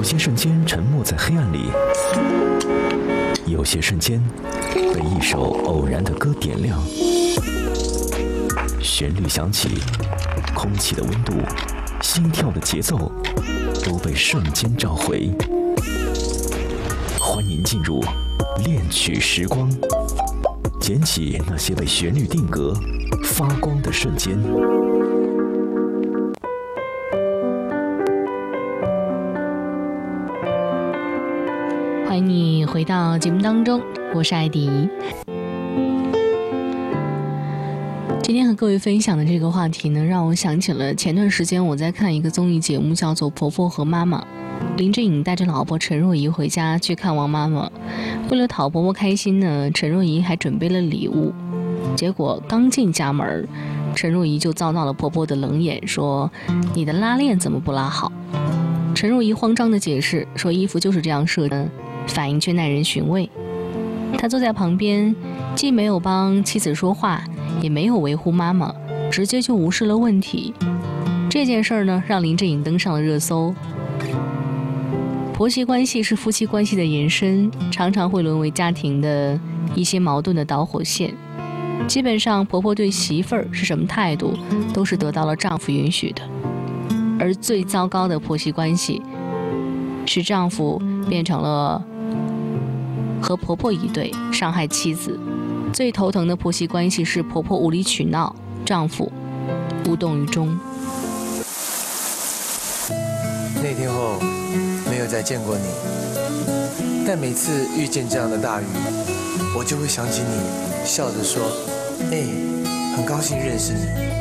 有些瞬间沉没在黑暗里，有些瞬间被一首偶然的歌点亮。旋律响起，空气的温度，心跳的节奏，都被瞬间召回。欢迎进入恋曲时光，捡起那些被旋律定格、发光的瞬间。 欢迎你回到节目当中，我是艾迪。今天和各位分享的这个话题呢，让我想起了前段时间我在看一个综艺节目，叫做《婆婆和妈妈》。林志颖带着老婆陈若仪回家去看望妈妈，为了讨婆婆开心呢，陈若仪还准备了礼物。结果刚进家门，陈若仪就遭到了婆婆的冷眼，说：“你的拉链怎么不拉好？”陈若仪慌张地解释说：“衣服就是这样设的。”反应却耐人寻味。他坐在旁边，既没有帮妻子说话，也没有维护妈妈，直接就无视了问题。这件事呢，让林志颖登上了热搜。婆媳关系是夫妻关系的延伸，常常会沦为家庭的一些矛盾的导火线。基本上，婆婆对媳妇儿是什么态度，都是得到了丈夫允许的。而最糟糕的婆媳关系，是丈夫变成了和婆婆一对，伤害妻子。最头疼的婆媳关系是婆婆无理取闹，丈夫无动于衷。 那天后没有再见过你，但每次遇见这样的大雨，我就会想起你，笑着说：“很高兴认识你。”